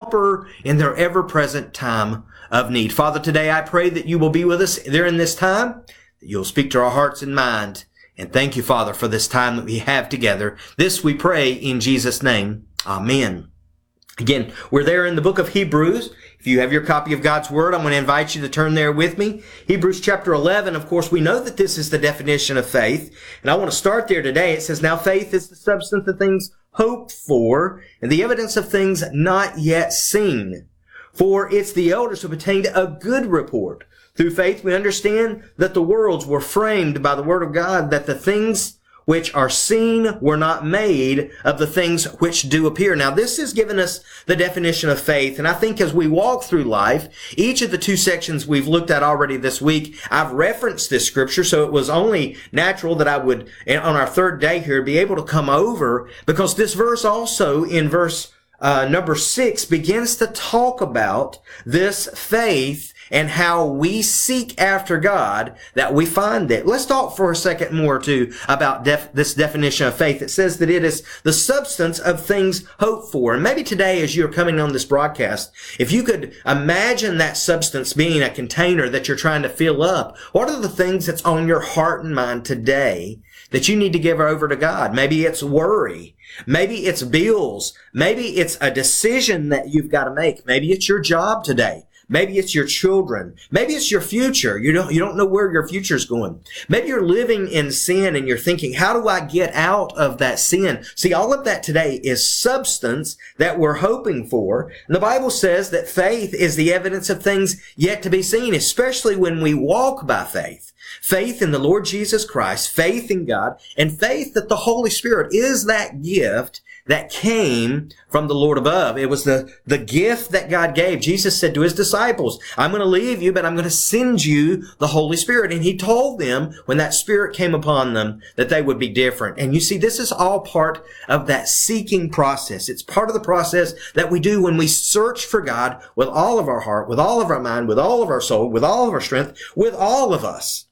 helper in their ever-present time of need. Father, today I pray that you will be with us during this time, that you'll speak to our hearts and mind. And thank you, Father, for this time that we have together. This we pray in Jesus' name. Amen. Again, we're there in the book of Hebrews. If you have your copy of God's Word, I'm going to invite you to turn there with me. Hebrews chapter 11, of course, we know that this is the definition of faith. And I want to start there today. It says, now faith is the substance of things hoped for, and the evidence of things not yet seen. For it's the elders who have obtained a good report. Through faith we understand that the worlds were framed by the Word of God, that the things which are seen were not made of the things which do appear. Now, this has given us the definition of faith, and I think as we walk through life, each of the two sections we've looked at already this week, I've referenced this scripture, so it was only natural that I would, on our third day here, be able to come over, because this verse also, in verse number 6, begins to talk about this faith and how we seek after God, that we find it. Let's talk for a second more too about this definition of faith. It says that it is the substance of things hoped for. And maybe today as you're coming on this broadcast, if you could imagine that substance being a container that you're trying to fill up, what are the things that's on your heart and mind today that you need to give over to God? Maybe it's worry. Maybe it's bills. Maybe it's a decision that you've got to make. Maybe it's your job today. Maybe it's your children. Maybe it's your future. You don't know where your future's going. Maybe you're living in sin and you're thinking, how do I get out of that sin? See, all of that today is substance that we're hoping for. And the Bible says that faith is the evidence of things yet to be seen, especially when we walk by faith. Faith in the Lord Jesus Christ, faith in God, and faith that the Holy Spirit is that gift that came from the Lord above. It was the gift that God gave. Jesus said to his disciples, I'm going to leave you, but I'm going to send you the Holy Spirit. And he told them when that Spirit came upon them that they would be different. And you see, this is all part of that seeking process. It's part of the process that we do when we search for God with all of our heart, with all of our mind, with all of our soul, with all of our strength, with all of us.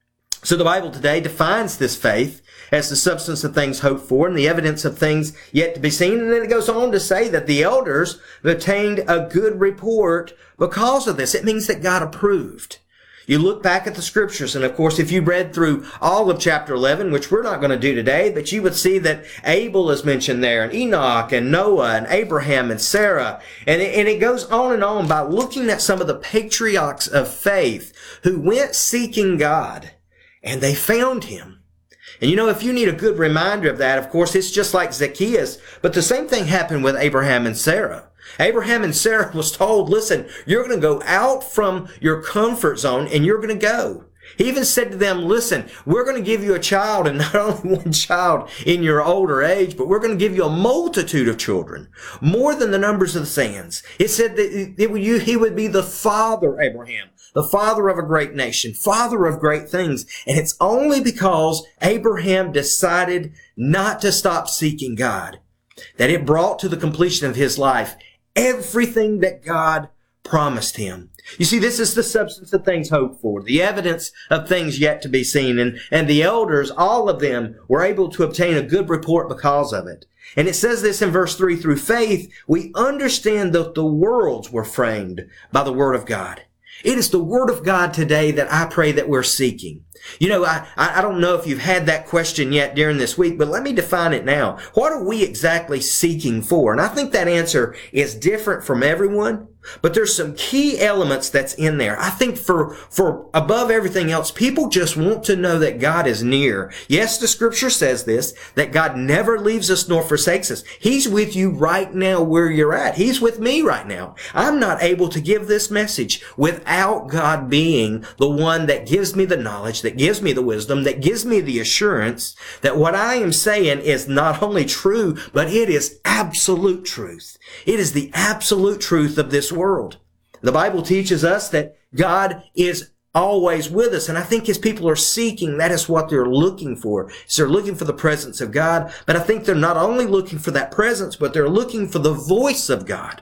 So the Bible today defines this faith as the substance of things hoped for and the evidence of things yet to be seen. And then it goes on to say that the elders obtained a good report because of this. It means that God approved. You look back at the scriptures, and of course, if you read through all of chapter 11, which we're not going to do today, but you would see that Abel is mentioned there, and Enoch, and Noah, and Abraham, and Sarah. And it goes on by looking at some of the patriarchs of faith who went seeking God, and they found him. And you know, if you need a good reminder of that, of course, it's just like Zacchaeus. But the same thing happened with Abraham and Sarah. Abraham and Sarah was told, listen, you're going to go out from your comfort zone and you're going to go. He even said to them, listen, we're going to give you a child, and not only one child in your older age, but we're going to give you a multitude of children, more than the numbers of the sands. It said that he would be the father, Abraham, the father of a great nation, father of great things. And it's only because Abraham decided not to stop seeking God that it brought to the completion of his life everything that God promised him. You see, this is the substance of things hoped for, the evidence of things yet to be seen. And the elders, all of them, were able to obtain a good report because of it. And it says this in verse 3, through faith, we understand that the worlds were framed by the Word of God. It is the Word of God today that I pray that we're seeking. You know, I don't know if you've had that question yet during this week, but let me define it now. What are we exactly seeking for? And I think that answer is different from everyone, but there's some key elements that's in there. I think for above everything else, people just want to know that God is near. Yes, the scripture says this, that God never leaves us nor forsakes us. He's with you right now where you're at. He's with me right now. I'm not able to give this message without God being the one that gives me the knowledge, that gives me the wisdom, that gives me the assurance that what I am saying is not only true, but it is absolute truth. It is the absolute truth of this world. The Bible teaches us that God is always with us. And I think as people are seeking, that is what they're looking for. So they're looking for the presence of God. But I think they're not only looking for that presence, but they're looking for the voice of God.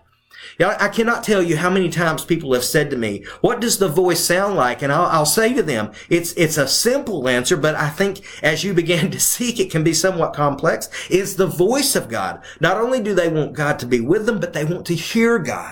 I cannot tell you how many times people have said to me, what does the voice sound like? And I'll say to them, it's a simple answer, but I think as you begin to seek, it can be somewhat complex. It's the voice of God. Not only do they want God to be with them, but they want to hear God.